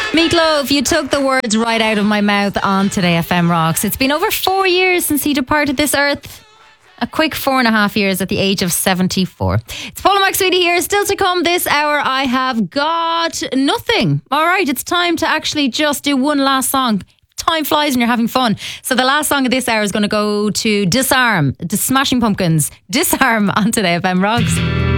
Meatloaf, you took the words right out of my mouth on Today FM Rocks. It's been over 4 years since he departed this earth. A quick 4.5 years at the age of 74. It's Paula McSweety here. Still to come this hour, I have got nothing. All right, it's time to actually just do one last song. Time flies when you're having fun. So the last song of this hour is going to go to Disarm, the Smashing Pumpkins. Disarm on Today FM Rocks.